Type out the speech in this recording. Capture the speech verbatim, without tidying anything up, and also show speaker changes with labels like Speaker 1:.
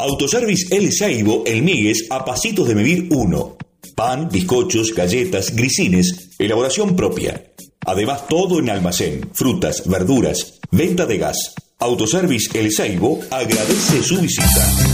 Speaker 1: Autoservice El Seibo, El Migues, a pasitos de medir uno. Pan, bizcochos, galletas, grisines, elaboración propia. Además, todo en almacén, frutas, verduras, venta de gas. Autoservice El Seibo agradece su visita.